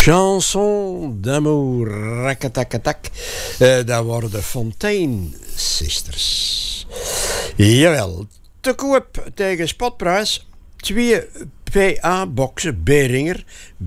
Chanson d'amour, rakatakatak. Dat waren de Fontaine Sisters. Jawel, te koop tegen spotprijs 2 PA-boxen Behringer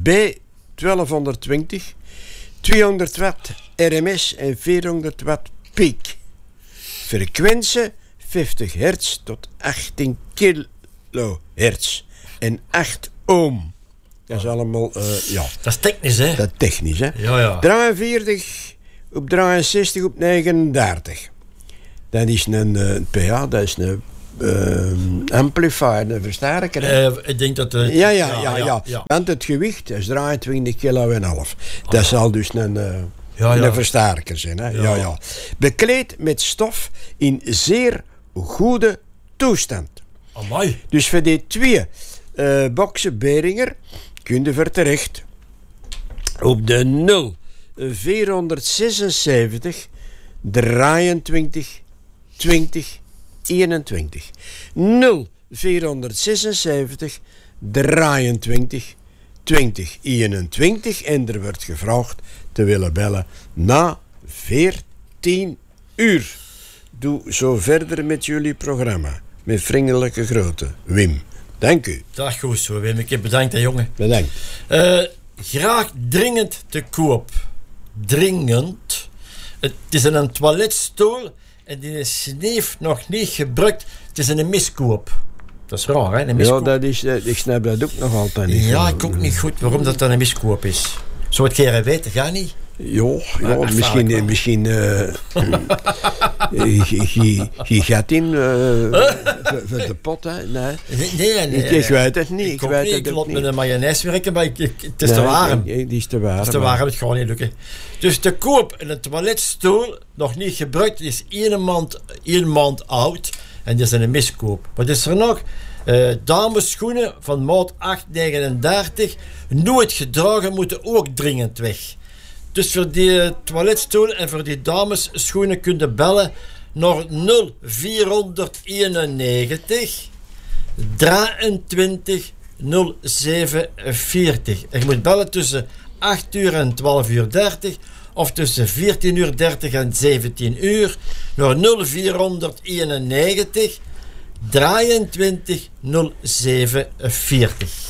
B1220, 200 watt RMS en 400 watt piek. Frequentie 50 hertz tot 18 kilohertz en 8 ohm. Dat is allemaal, ja. Dat is technisch, hè? Dat is technisch, hè? Ja. 43 op 63 op 39. Dat is een PA, dat is een amplifier, een versterker. Ik denk dat... Ja. Want het gewicht is 23 kilo en half. Dat zal dus een versterker zijn, hè? Ja. Bekleed met stof in zeer goede toestand. Amai. Dus voor die 2 boxen Behringer kun je voor terecht op de 0 476 23 20 21 0 476 23 20 21 en er wordt gevraagd te willen bellen na 14 uur. Doe zo verder met jullie programma. Met vriendelijke groeten. Wim. Dank u. Dag goed zo, Wim. Ik heb bedankt, hè, jongen. Bedankt. Graag dringend te koop. Dringend. Het is een toiletstoel en die is nog niet gebruikt. Het is een miskoop. Dat is raar, hè? Een miskoop. Ja, dat is, ik snap dat ook nog altijd niet. Ja, ik ook niet goed waarom dat dan een miskoop is. Zou het keren weten, ga niet? Ja, misschien je gaat in voor de pot, hè? Nee. Ik weet het niet. Ik laat met een mayonaise werken, maar het is te warm. Die is te warm. Het is te warm, het gaat niet lukken. Dus te koop een toiletstoel, nog niet gebruikt, is 1 maand oud. En dat is een miskoop. Wat is er nog? Damesschoenen van maat 839, nooit gedragen, moeten ook dringend weg. Dus voor die toiletstoel en voor die damesschoenen kun je bellen naar 0491 23 0740. En je moet bellen tussen 8 uur en 12 uur 30 of tussen 14 uur 30 en 17 uur naar 0491 23 0740.